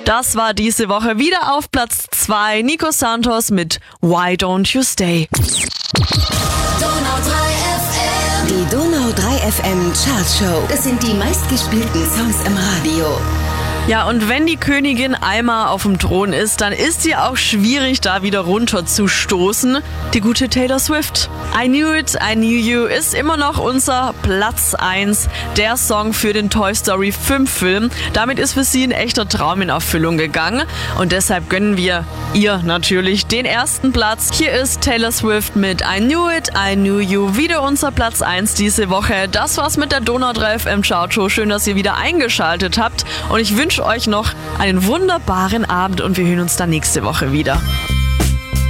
Das war diese Woche wieder auf Platz 2. Nico Santos mit Why Don't You Stay. Die Donau 3 FM Chartshow. Das sind die meistgespielten Songs im Radio. Ja, und wenn die Königin einmal auf dem Thron ist, dann ist sie auch schwierig, da wieder runterzustoßen. Die gute Taylor Swift. I Knew It, I Knew You ist immer noch unser Platz 1, der Song für den Toy Story 5 Film. Damit ist für sie ein echter Traum in Erfüllung gegangen und deshalb gönnen wir ihr natürlich den ersten Platz. Hier ist Taylor Swift mit I Knew It, I Knew You, wieder unser Platz 1 diese Woche. Das war's mit der Donau 3 FM Chartshow. Schön, dass ihr wieder eingeschaltet habt und ich wünsche euch noch einen wunderbaren Abend und wir hören uns dann nächste Woche wieder.